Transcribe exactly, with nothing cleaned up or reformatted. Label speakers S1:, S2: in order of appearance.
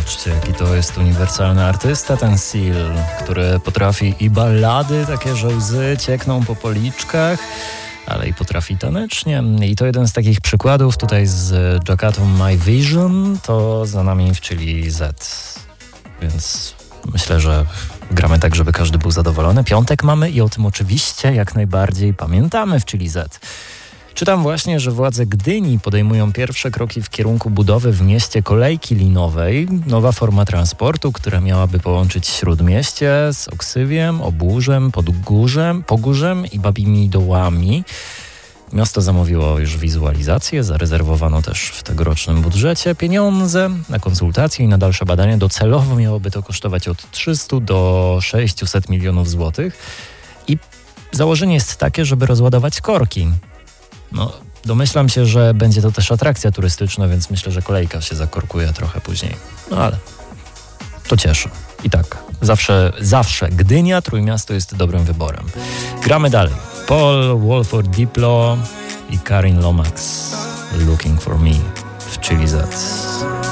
S1: Zobaczcie, jaki to jest uniwersalny artysta, ten Seal, który potrafi i ballady, takie, że łzy ciekną po policzkach, ale i potrafi tanecznie. I to jeden z takich przykładów tutaj z Jackatą My Vision, to za nami w Chili Z. Więc myślę, że gramy tak, żeby każdy był zadowolony. Piątek mamy i o tym oczywiście jak najbardziej pamiętamy w Chili Z. Czytam właśnie, że władze Gdyni podejmują pierwsze kroki w kierunku budowy w mieście kolejki linowej. Nowa forma transportu, która miałaby połączyć Śródmieście z Oksywiem, Obórzem, Podgórzem, Pogórzem i Babimi Dołami. Miasto zamówiło już wizualizację, zarezerwowano też w tegorocznym budżecie pieniądze na konsultacje i na dalsze badania. Docelowo miałoby to kosztować od trzysta do sześciuset milionów złotych. I założenie jest takie, żeby rozładować korki. No, domyślam się, że będzie to też atrakcja turystyczna, więc myślę, że kolejka się zakorkuje trochę później. No ale to cieszy. I tak, zawsze, zawsze Gdynia, Trójmiasto jest dobrym wyborem. Gramy dalej. Paul Wolford Diplo i Karin Lomax. Looking for me w Chili Z.